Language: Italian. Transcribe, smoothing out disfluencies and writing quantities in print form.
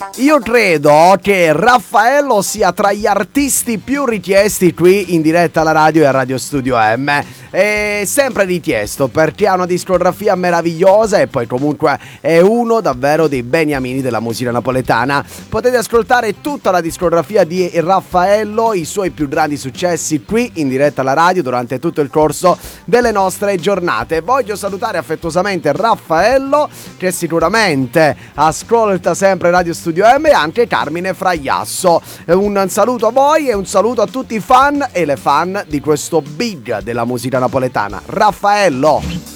Io credo che Raffaello sia tra gli artisti più richiesti qui in diretta alla radio e a Radio Studio M. È sempre richiesto perché ha una discografia meravigliosa e poi comunque è uno davvero dei beniamini della musica napoletana. Potete ascoltare tutta la discografia di Raffaello, i suoi più grandi successi qui in diretta alla radio durante tutto il corso delle nostre giornate. Voglio salutare affettuosamente Raffaello, che sicuramente ascolta sempre Radio Studio M, e anche Carmine Fraiasso. Un saluto a voi e un saluto a tutti i fan e le fan di questo big della musica napoletana, Raffaello.